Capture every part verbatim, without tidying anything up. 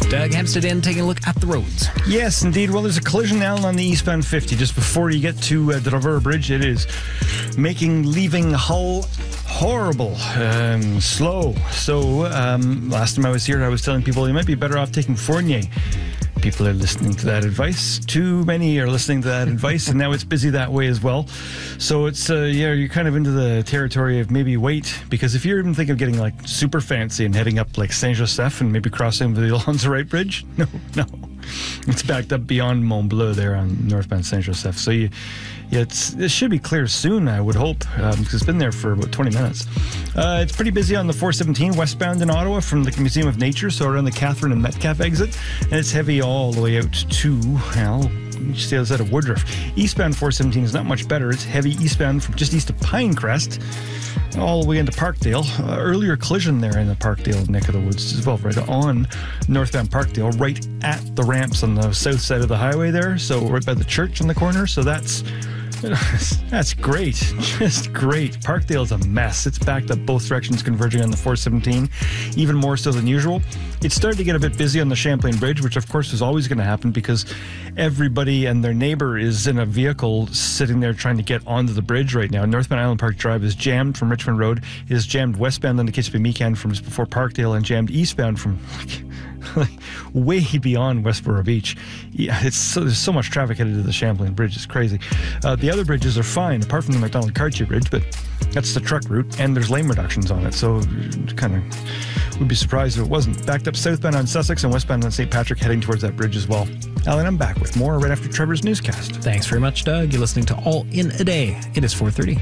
Doug Hempstead taking a look at the roads. Yes, indeed. Well, there's a collision now on the eastbound fifty just before you get to uh, the Dravur Bridge. It is making leaving Hull horrible, um, slow. So um, last time I was here, I was telling people you might be better off taking Fournier. People are listening to that advice. Too many are listening to that advice, and now it's busy that way as well. So it's, uh, yeah, you're kind of into the territory of maybe wait, because if you're even thinking of getting like super fancy and heading up like Saint-Joseph and maybe crossing the Alonzo Wright Bridge, no, no. It's backed up beyond Mont Bleu there on northbound Saint-Joseph. So you, yeah, it's, it should be clear soon, I would hope, um, because it's been there for about twenty minutes. Uh, it's pretty busy on the four seventeen westbound in Ottawa from the Museum of Nature, so around the Catherine and Metcalfe exit. And it's heavy all the way out to, well, just the other side of Woodruff. Eastbound four seventeen is not much better. It's heavy eastbound from just east of Pinecrest all the way into Parkdale. Uh, earlier collision there in the Parkdale neck of the woods as well, right on northbound Parkdale, right at the ramps on the south side of the highway there. So right by the church in the corner. So that's that's great. Just great. Parkdale's a mess. It's backed up both directions converging on the four seventeen, even more so than usual. It started to get a bit busy on the Champlain Bridge, which of course is always going to happen because everybody and their neighbor is in a vehicle sitting there trying to get onto the bridge right now. Northbound Island Park Drive is jammed from Richmond Road. It is jammed westbound on the Kitchipee-Meekan from just before Parkdale and jammed eastbound from like, way beyond Westboro Beach. Yeah, it's so, there's so much traffic headed to the Champlain Bridge. It's crazy. Uh, the other bridges are fine, apart from the McDonald-Cartier Bridge, but that's the truck route, and there's lane reductions on it, so kind of would be surprised if it wasn't. Backed up southbound on Sussex and westbound on Saint Patrick, heading towards that bridge as well. Alan, I'm back with more right after Trevor's newscast. Thanks very much, Doug. You're listening to All in a Day. It is four thirty.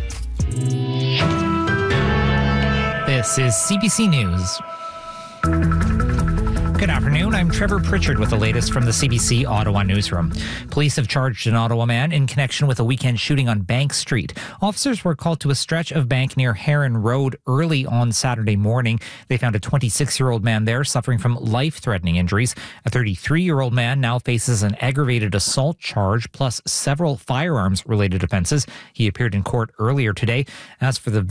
This is C B C News. Good afternoon. I'm Trevor Pritchard with the latest from the C B C Ottawa newsroom. Police have charged an Ottawa man in connection with a weekend shooting on Bank Street. Officers were called to a stretch of bank near Heron Road early on Saturday morning. They found a twenty-six-year-old man there suffering from life-threatening injuries. A thirty-three-year-old man now faces an aggravated assault charge plus several firearms-related offenses. He appeared in court earlier today. As for the